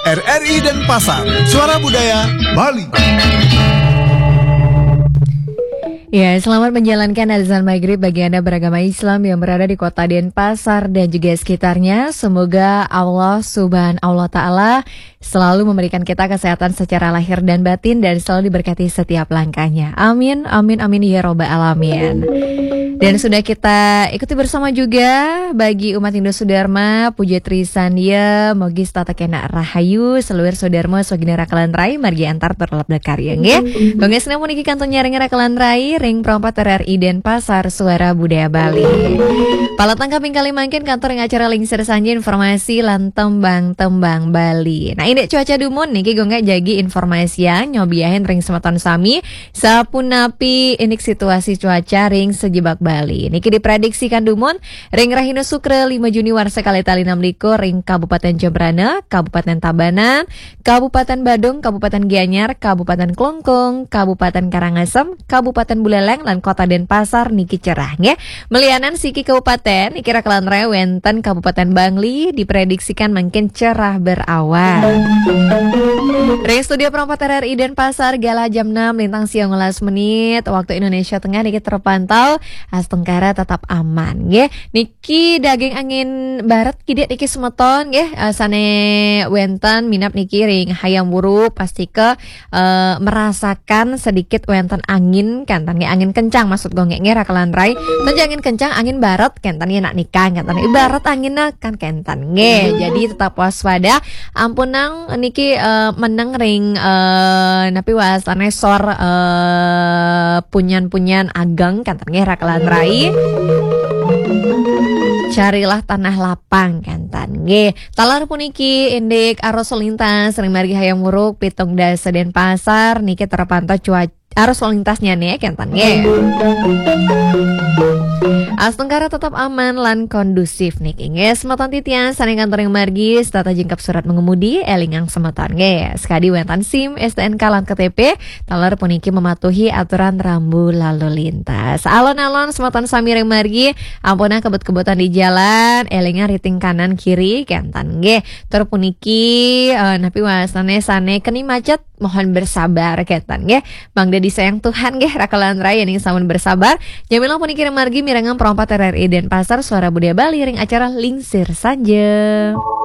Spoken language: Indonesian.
RRI Denpasar, Suara Budaya Bali. Ya, selamat menjalankan azan maghrib bagi Anda beragama Islam yang berada di kota Denpasar dan juga sekitarnya. Semoga Allah Subhanahu wa Ta'ala selalu memberikan kita kesehatan secara lahir dan batin dan selalu diberkati setiap langkahnya. Amin, amin, amin ya robbal alamin. Dan sudah kita ikuti bersama juga bagi umat Hindu Sudharma, Puja Trisandia, Mogi Stata Kena Rahayu, seluruh Sudharma Swaginara Kalanrai, margi antar terlap dekaryang ya. Gonges namun iki kantong nyaring Kalan Rai, ring perompat RRI Denpasar, Suara Budaya Bali. Palatang Kaping Kalimangkin kantor yang acara lingsir sanji informasi lan tembang-tembang Bali. Nah ini cuaca dumun niki gonga jagi informasi yang nyobiahin ring semeton sami sapunapi inik situasi cuaca ring sejebak Bali. Niki diprediksikan dumun ring Rahino Sukre 5 Juni warsa kali tali 6 liko ring Kabupaten Jembrana, Kabupaten Tabanan, Kabupaten Badung, Kabupaten Gianyar, Kabupaten Klungkung, Kabupaten Karangasem, Kabupaten Buleleng lan Kota Denpasar niki cerah nggih. Melianan siki kabupaten iki Kalan Raya wenten Kabupaten Bangli diprediksikan makin cerah berawan. Ring studio perempat RRI Denpasar gala jam 6 lintang siang 11 menit waktu Indonesia Tengah niki terpantau Astengkara tetap aman nggih. Niki daging angin barat kidik niki semeton nggih sane wenten minap niki ring hayam wuru pasti ke merasakan sedikit wenten angin kantan nggih angin kencang maksud gonge ngira Kalan Rai. Tentu angin kencang angin barat kentan nak nikah kentan ibarat anginna kan kentan nggih. Jadi tetap waspada ampunang niki meneng ring napi wasane sor punyan-punyan ageng kantan nggih Kalan Rai. Carilah tanah lapang kantan nggih. Talar puniki indik arus lintas ring margi hayam wuruk pitung dasa Denpasar niki terpantau cuaca arus lalu lintasnya nih kentan nggih. Astengkara tetap aman lan kondusif nih nggih. Semeton titian saning kantor yang margi stata jengkap surat mengemudi elingang semeton nggih. Sekadi wentan SIM, STNK lan KTP talar puniki mematuhi aturan rambu lalu lintas. Alon-alon semeton sami yang margi ampuna kebut-kebutan di jalan elingan riting kanan kiri kentan nggih. Tur puniki napi wasane sane keni macet mohon bersabar kentan nggih. Mangda disayang Tuhan nggih Kalan Raya ning samun bersabar. Jamilah puniki margi mirengan perompat RRI Denpasar Suara Budaya Bali ring acara lingsir saja.